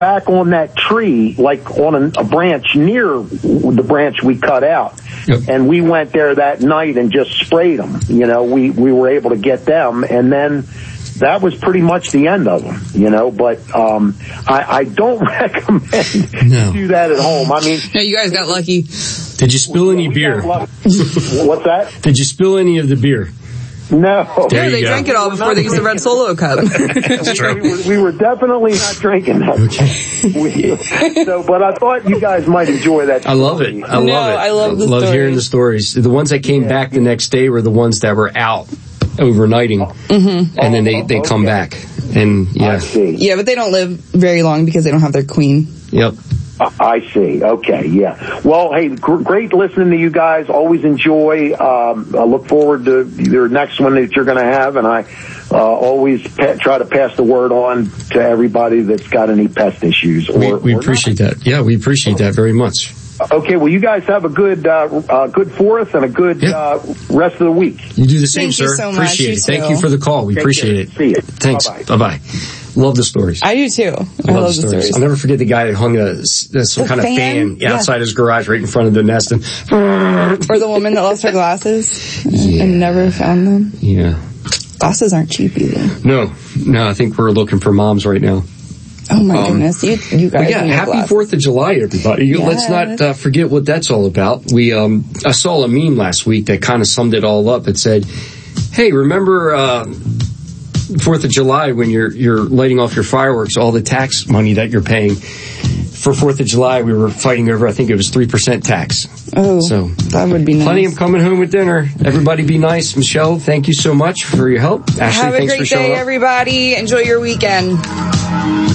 back on that tree, like on a branch near the branch we cut out. Yep. And we went there that night and just sprayed them. You know, we were able to get them, and then that was pretty much the end of them, you know, but I don't recommend you do that at home. I mean, no, you guys got lucky. Did you spill any beer? What's that? Did you spill any of the beer? No. Yeah, they drank it all before they used the red Solo cup. That's true. We were definitely not drinking that. Okay. But I thought you guys might enjoy that. I love it. I love it. I love the love stories. hearing the stories. The ones that came back the next day were the ones that were out overnighting, and then they come back. And I see. Yeah, but they don't live very long because they don't have their queen. Yep. I see. Okay, yeah. Well, hey, great listening to you guys. Always enjoy. I look forward to your next one that you're going to have, and I always try to pass the word on to everybody that's got any pest issues. We appreciate that. Yeah, we appreciate that very much. Okay, well, you guys have a good 4th and a good rest of the week. You do the same, Thank sir. you so much. Appreciate it. Thank you for the call. We appreciate it. See you. Thanks. Bye-bye. Bye-bye. Love the stories. I do too. I love the stories. I'll never forget the guy that hung some kind of fan outside his garage right in front of the nest. And or the woman that lost her glasses and never found them. Yeah. Glasses aren't cheap either. No, I think we're looking for moms right now. Oh my goodness, you guys. Yeah, happy 4th of July, everybody. Yes. Let's not forget what that's all about. I saw a meme last week that kind of summed it all up. It said, hey, remember 4th of July when you're lighting off your fireworks, all the tax money that you're paying. For 4th of July, we were fighting over, I think it was 3% tax. Oh, so that would be nice. Plenty of coming home with dinner. Everybody be nice. Michelle, thank you so much for your help. Ashley, have a thanks great for showing day, up. everybody. Enjoy your weekend.